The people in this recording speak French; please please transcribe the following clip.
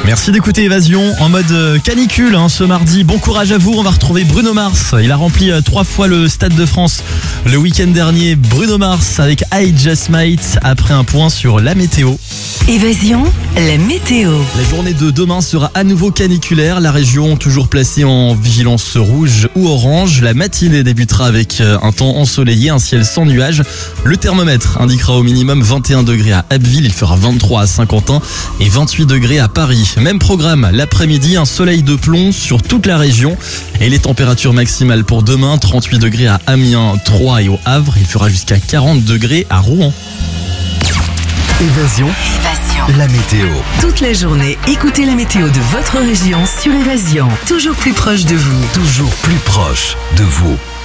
Merci d'écouter Évasion en mode canicule ce mardi. Bon courage à vous, on va retrouver Bruno Mars. Il a rempli 3 fois le Stade de France le week-end dernier. Bruno Mars avec I Just Might après un point sur la météo. Évasion, la météo. La journée de demain sera à nouveau caniculaire. La région toujours placée en vigilance rouge ou orange. La matinée débutera avec un temps ensoleillé, un ciel sans nuages. Le thermomètre indiquera au minimum 21 degrés à Abbeville. Il fera 23 à Saint-Quentin et 28 degrés à Paris. Même programme, l'après-midi, un soleil de plomb sur toute la région. Et les températures maximales pour demain, 38 degrés à Amiens, Troyes et au Havre. Il fera jusqu'à 40 degrés à Rouen. Évasion, la météo. Toute la journée, écoutez la météo de votre région sur Évasion. Toujours plus proche de vous. Toujours plus proche de vous.